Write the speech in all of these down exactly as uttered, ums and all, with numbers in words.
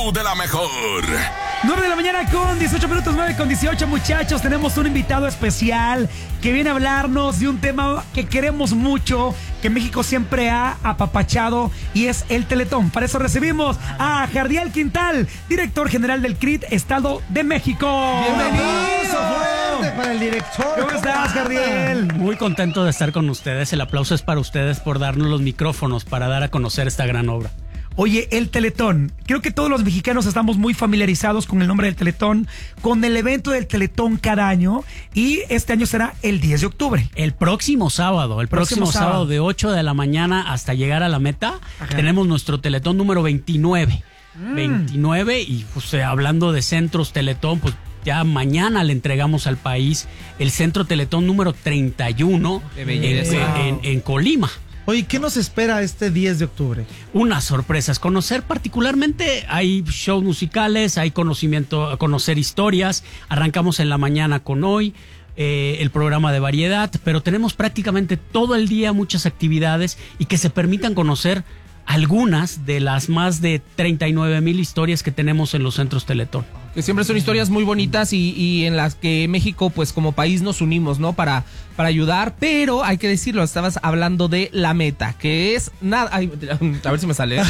show de la mejor. nueve de la mañana con dieciocho minutos, nueve con dieciocho, muchachos. Tenemos un invitado especial que viene a hablarnos de un tema que queremos mucho, que México siempre ha apapachado, y es el Teletón. Para eso recibimos a Jardiel Quintal, director general del C R I T Estado de México. ¡Bienvenido! Para el director. ¿Cómo estás, Jardiel? Muy contento de estar con ustedes. El aplauso es para ustedes por darnos los micrófonos para dar a conocer esta gran obra. Oye, el Teletón. Creo que todos los mexicanos estamos muy familiarizados con el nombre del Teletón, con el evento del Teletón cada año, y este año será el diez de octubre. El próximo sábado, el próximo, próximo sábado. sábado de ocho de la mañana hasta llegar a la meta, Ajá. tenemos nuestro Teletón número veintinueve. Mm. veintinueve, y pues, hablando de centros Teletón, pues ya mañana le entregamos al país el centro Teletón número treinta y uno en, en, en Colima. Oye, ¿qué nos espera este diez de octubre? Unas sorpresas, conocer particularmente, hay shows musicales, hay conocimiento, conocer historias, arrancamos en la mañana con Hoy, eh, el programa de variedad, pero tenemos prácticamente todo el día muchas actividades y que se permitan conocer algunas de las más de treinta y nueve mil historias que tenemos en los centros Teletón. Que siempre son historias muy bonitas y, y en las que México, pues como país nos unimos, ¿no? Para, para ayudar, pero hay que decirlo, estabas hablando de la meta, que es nada... Ay, a ver si me sale.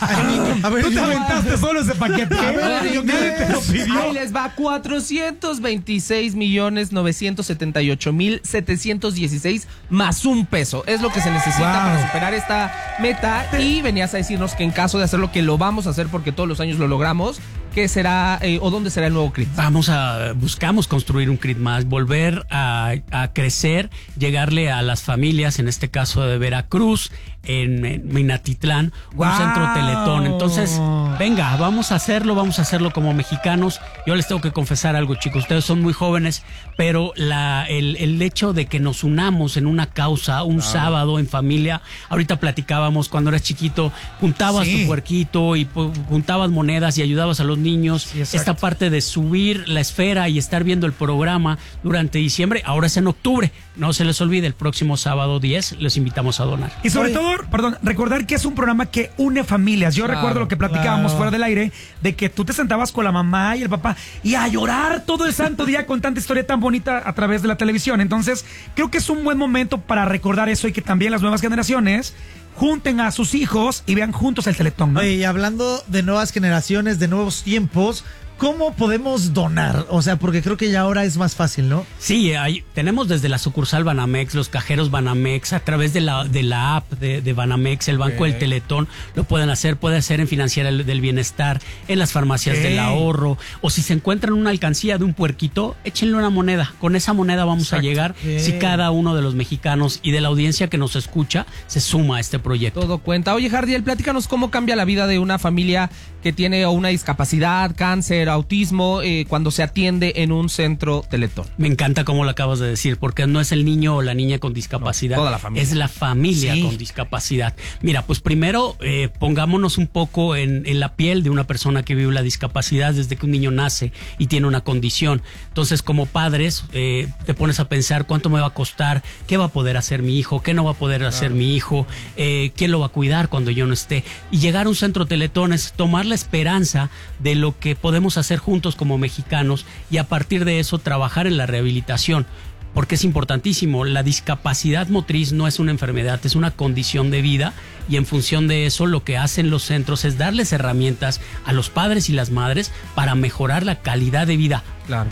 A ver, tú te aventaste solo ese paquete. A ver, yo te lo pidió. Ahí les va, cuatrocientos veintiséis millones novecientos setenta y ocho mil setecientos dieciséis más un peso. Es lo que se necesita wow. para superar esta meta, y venías a decirnos que en caso de hacerlo, que lo vamos a hacer porque todos los años lo logramos, ¿qué será eh, o dónde será el nuevo C R I T? Vamos a, buscamos construir un C R I T más, volver a, a crecer, llegarle a las familias, en este caso de Veracruz, en, en Minatitlán, wow. un centro Teletón. Entonces, venga, vamos a hacerlo, vamos a hacerlo como mexicanos. Yo les tengo que confesar algo, chicos, ustedes son muy jóvenes, pero la, el, el hecho de que nos unamos en una causa, un claro. sábado en familia, ahorita platicábamos, cuando eras chiquito, juntabas sí. tu puerquito y juntabas monedas y ayudabas a los niños, sí, esta parte de subir la esfera y estar viendo el programa durante diciembre, ahora es en octubre, no se les olvide, el próximo sábado diez les invitamos a donar. Y sobre Oye. todo, perdón, recordar que es un programa que une familias. Yo claro, recuerdo lo que platicábamos claro. fuera del aire, de que tú te sentabas con la mamá y el papá y a llorar todo el santo día con tanta historia tan bonita a través de la televisión. Entonces, creo que es un buen momento para recordar eso, y que también las nuevas generaciones junten a sus hijos y vean juntos el Teletón, ¿no? Oye, y hablando de nuevas generaciones, de nuevos tiempos, ¿cómo podemos donar? O sea, porque creo que ya ahora es más fácil, ¿no? Sí, hay, tenemos desde la sucursal Banamex, los cajeros Banamex, a través de la, de la app de, de Banamex, el Banco okay. del Teletón, lo pueden hacer, puede hacer en Financiera del Bienestar, en las farmacias okay. del ahorro, o si se encuentran una alcancía de un puerquito, échenle una moneda, con esa moneda vamos Exacto. a llegar, okay. si cada uno de los mexicanos y de la audiencia que nos escucha se suma a este proyecto. Todo cuenta. Oye, Jardiel, platícanos cómo cambia la vida de una familia que tiene una discapacidad, cáncer, autismo, eh, cuando se atiende en un centro Teletón. Me encanta cómo lo acabas de decir, porque no es el niño o la niña con discapacidad, no, toda la familia. Es la familia sí. con discapacidad. Mira, pues primero eh, pongámonos un poco en, en la piel de una persona que vive la discapacidad desde que un niño nace y tiene una condición. Entonces, como padres, eh, te pones a pensar cuánto me va a costar, qué va a poder hacer mi hijo, qué no va a poder claro. hacer mi hijo, eh, quién lo va a cuidar cuando yo no esté. Y llegar a un centro Teletón es tomar la esperanza de lo que podemos hacer juntos como mexicanos, y a partir de eso trabajar en la rehabilitación, porque es importantísimo. La discapacidad motriz no es una enfermedad, es una condición de vida, y en función de eso lo que hacen los centros es darles herramientas a los padres y las madres para mejorar la calidad de vida